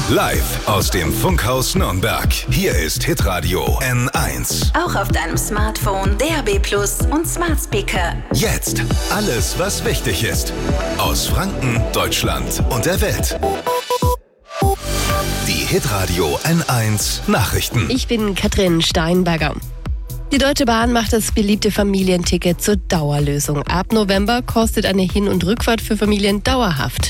Live aus dem Funkhaus Nürnberg. Hier ist Hitradio N1. Auch auf deinem Smartphone, DAB+ und Smart Speaker. Jetzt alles, was wichtig ist. Aus Franken, Deutschland und der Welt. Die Hitradio N1 Nachrichten. Ich bin Katrin Steinberger. Die Deutsche Bahn macht das beliebte Familienticket zur Dauerlösung. Ab November kostet eine Hin- und Rückfahrt für Familien dauerhaft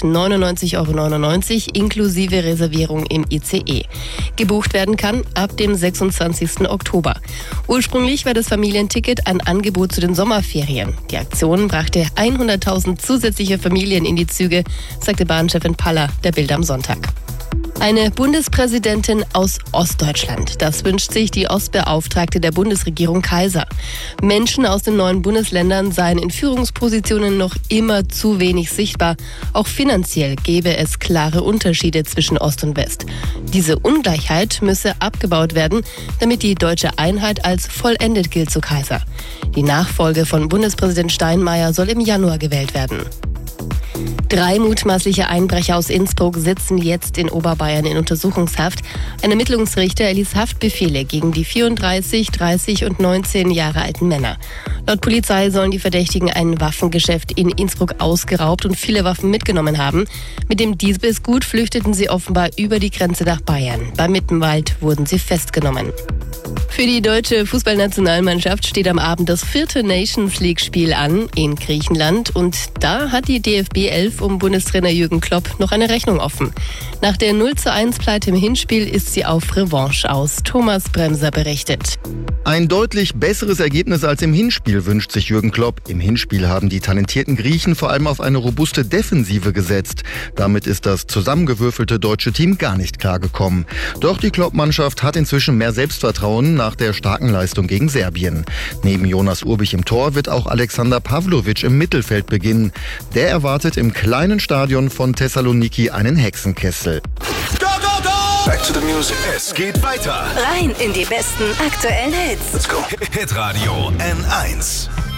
99,99 € inklusive Reservierung im ICE. Gebucht werden kann ab dem 26. Oktober. Ursprünglich war das Familienticket ein Angebot zu den Sommerferien. Die Aktion brachte 100.000 zusätzliche Familien in die Züge, sagte Bahnchefin Paller der Bild am Sonntag. Eine Bundespräsidentin aus Ostdeutschland. Das wünscht sich die Ostbeauftragte der Bundesregierung Kaiser. Menschen aus den neuen Bundesländern seien in Führungspositionen noch immer zu wenig sichtbar. Auch finanziell gäbe es klare Unterschiede zwischen Ost und West. Diese Ungleichheit müsse abgebaut werden, damit die deutsche Einheit als vollendet gilt, so Kaiser. Die Nachfolge von Bundespräsident Steinmeier soll im Januar gewählt werden. 3 mutmaßliche Einbrecher aus Innsbruck sitzen jetzt in Oberbayern in Untersuchungshaft. Ein Ermittlungsrichter erließ Haftbefehle gegen die 34, 30 und 19 Jahre alten Männer. Laut Polizei sollen die Verdächtigen ein Waffengeschäft in Innsbruck ausgeraubt und viele Waffen mitgenommen haben. Mit dem Diebesgut flüchteten sie offenbar über die Grenze nach Bayern. Bei Mittenwald wurden sie festgenommen. Für die deutsche Fußballnationalmannschaft steht am Abend das 4. Nations-League-Spiel an in Griechenland. Und da hat die DFB 11 um Bundestrainer Jürgen Klopp noch eine Rechnung offen. Nach der 0:1-Pleite im Hinspiel ist sie auf Revanche aus. Thomas Bremser berichtet. Ein deutlich besseres Ergebnis als im Hinspiel wünscht sich Jürgen Klopp. Im Hinspiel haben die talentierten Griechen vor allem auf eine robuste Defensive gesetzt. Damit ist das zusammengewürfelte deutsche Team gar nicht klargekommen. Doch die Klopp-Mannschaft hat inzwischen mehr Selbstvertrauen nach der starken Leistung gegen Serbien. Neben Jonas Urbich im Tor wird auch Alexander Pavlovic im Mittelfeld beginnen. Der erwartet im kleinen Stadion von Thessaloniki einen Hexenkessel. Go, go, go! Back to the music. Es geht weiter. Rein in die besten aktuellen Hits. Let's go. Hitradio N1.